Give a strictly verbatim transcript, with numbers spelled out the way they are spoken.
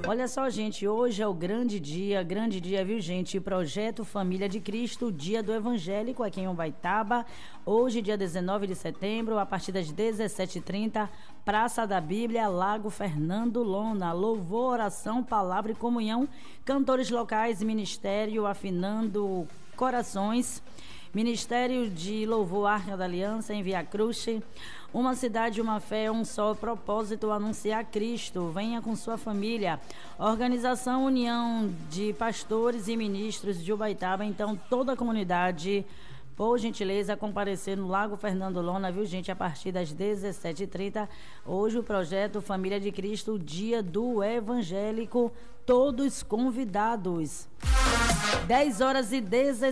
Olha só, gente, hoje é o grande dia, grande dia, viu, gente? Projeto Família de Cristo, Dia do Evangélico, aqui em Ubaitaba. Hoje, dia dezenove de setembro, a partir das dezessete e trinta, Praça da Bíblia, Lago Fernando Lona. Louvor, oração, palavra e comunhão. Cantores locais, ministério Afinando Corações. Ministério de Louvor Arca da Aliança em Via Cruce. Uma cidade, uma fé, um só propósito, anunciar Cristo. Venha com sua família. Organização União de Pastores e Ministros de Ubaitaba. Então, toda a comunidade, por gentileza, comparecer no Lago Fernando Lona, viu, gente? A partir das dezessete e trinta. Hoje o projeto Família de Cristo, Dia do Evangélico. Todos convidados. dez horas e dezesseis.